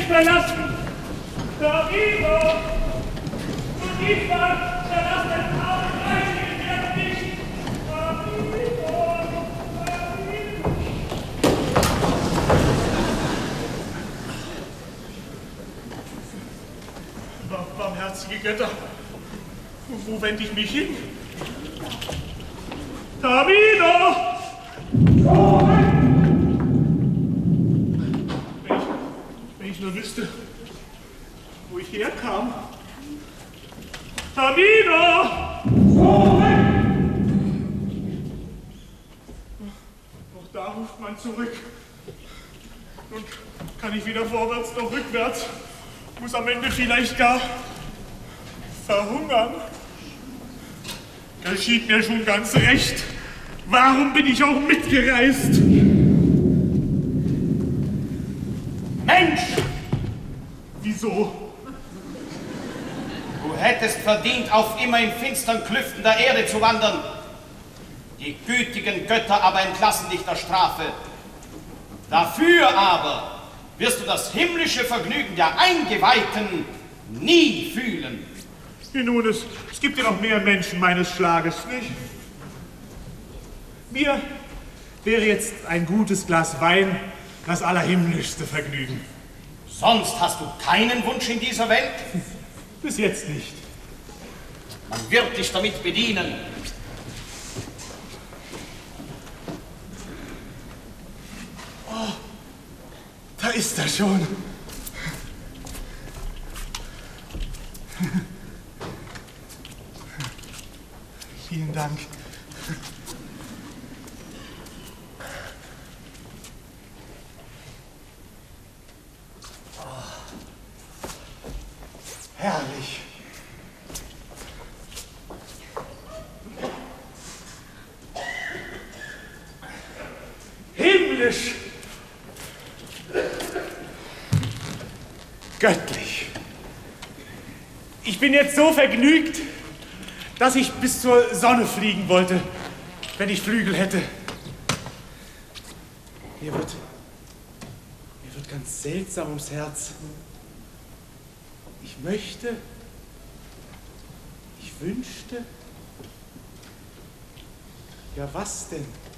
mich verlassen. Davino! Du diesmal verlass dein Haus, ich werde nicht. Davino! Barmherzige Götter, wo wende ich mich hin? Davino! Wenn ich nur wüsste, wo ich herkam. Davino! Doch da ruft man zurück. Nun kann ich weder vorwärts noch rückwärts. Muss am Ende vielleicht gar verhungern. Geschieht mir schon ganz recht. Warum bin ich auch mitgereist? Mensch! Wieso? Du hättest verdient, auf immer in finstern Klüften der Erde zu wandern. Die gütigen Götter aber entlassen dich der Strafe. Dafür aber wirst du das himmlische Vergnügen der Eingeweihten nie fühlen. Nun, es gibt ja noch mehr Menschen meines Schlages, nicht? Mir wäre jetzt ein gutes Glas Wein das allerhimmlischste Vergnügen. Sonst hast du keinen Wunsch in dieser Welt? Bis jetzt nicht. Man wird dich damit bedienen. Oh, da ist er schon. Vielen Dank. Herrlich. Himmlisch. Göttlich. Ich bin jetzt so vergnügt, dass ich bis zur Sonne fliegen wollte, wenn ich Flügel hätte. Mir wird ganz seltsam ums Herz. Ich möchte, ich wünschte, ja was denn?